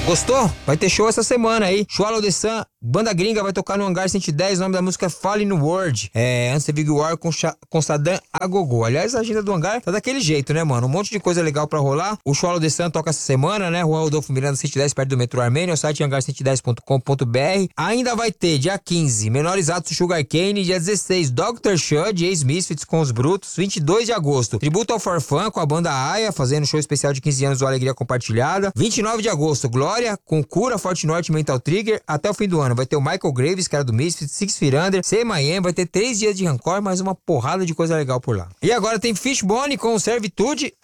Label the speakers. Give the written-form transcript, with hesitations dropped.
Speaker 1: Gostou? Vai ter show essa semana aí. Swallow the Sun, banda gringa, vai tocar no Hangar 110. O nome da música é Falling World. Antes Big War com Saddam Agogô. Aliás, a agenda do Hangar tá daquele jeito, né, mano? Um monte de coisa legal pra rolar. O Swallow the Sun toca essa semana, né? Rua Rodolfo Miranda 110, perto do metrô Armênia. O site hangar110.com.br. Ainda vai ter, dia 15, Menores Atos Sugar Cane. Dia 16, Dr. Shud, ex-Misfits com os Brutos. 22 de agosto, Tributo ao Farfã com a banda Aya, fazendo show especial de 15 anos do Alegria Compartilhada. 29 de agosto, Glória com Cura, Forte Norte, Mental Trigger. Até o fim do ano vai ter o Michael Graves, cara do Misfits, Six Feet Under, Say Miami. Vai ter 3 dias de Rancor, mais uma porrada de coisa legal por lá. E agora tem Fishbone com Servitude.